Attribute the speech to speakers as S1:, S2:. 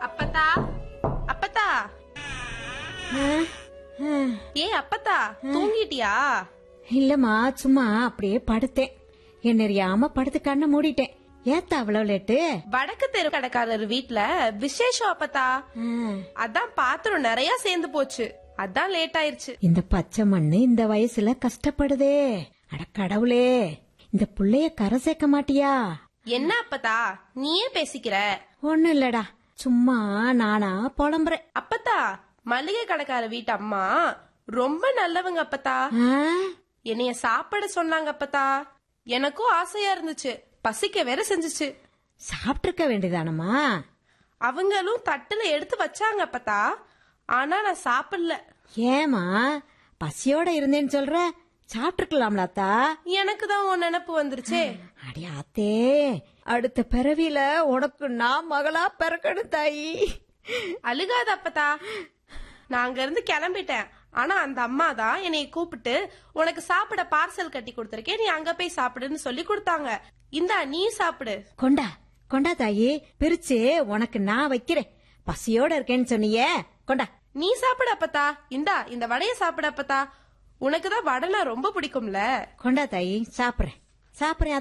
S1: அப்பத்தா, அப்பத்தா, ஏ அப்பத்தா, தூங்கிட்டியா?
S2: இல்லம்மா, சும்மா அப்படியே படுத்தேன். என்ன அறியாம படுத்து கண்ணை மூடிட்டேன். ஏத்தா அவ்வளவு லேட்டு?
S1: வடக்கு தெரு கடைக்காரர் வீட்ல விசேஷம் அப்பத்தா. அதான் பாத்திரம் நிறைய சேர்ந்து போச்சு, அதான் லேட் ஆயிருச்சு.
S2: இந்த பச்சை மண்ணு இந்த வயசுல கஷ்டப்படுதே. அட கடவுளே, இந்த புள்ளைய கரை சேர்க்க மாட்டியா?
S1: என்ன அப்பத்தா நீயே பேசிக்கிற?
S2: ஒண்ணு இல்லடா, சும்மா நானா புலம்புறேன்.
S1: அப்பத்தா, மளிகை கடைக்கார வீட்டு அம்மா ரொம்ப நல்லவங்க அப்பத்தா. என்னைய சாப்பிட சொன்னாங்க அப்பத்தா. எனக்கும் ஆசையா இருந்துச்சு, பசிக்க வேற செஞ்சுச்சு.
S2: சாப்பிட்டிருக்க வேண்டியதானம்மா?
S1: அவங்களும் தட்டுல எடுத்து வச்சாங்க அப்பத்தா, ஆனா நான் சாப்பிடல.
S2: ஏமா பசியோட இருந்தேன்னு சொல்ற? சாப்பிட்டுருக்கலாம்லாத்தா.
S1: எனக்கு தான் உன் நினைப்பு வந்துருச்சே.
S2: அடி ஆத்தே, அடுத்த பிறவில உனக்கு நான் மகளா பிறக்கணும் தாயி.
S1: அழுகாத அப்பத்தா, நான் அங்க இருந்து கிளம்பிட்டேன். ஆனா அந்த அம்மா தான் என்னைய கூப்பிட்டு உனக்கு சாப்பிட பார்சல் கட்டி கொடுத்திருக்கேன், நீ அங்க போய் சாப்பிடுன்னு சொல்லி கொடுத்தாங்க. இந்தா நீ சாப்பிடு.
S2: கொண்டா கொண்டா தாயி, பிரிச்சு உனக்கு நான் வைக்கிறேன். பசியோட இருக்கேன்னு சொன்னியே, கொண்டா.
S1: நீ சாப்பிடு அப்பத்தா. இந்தா இந்த வடைய சாப்பிடு அப்பத்தா, உனக்குதான் வடைனா ரொம்ப பிடிக்கும்ல.
S2: கொண்டா தாயி, சாப்பிடுறேன் சாப்பிடுறேன்.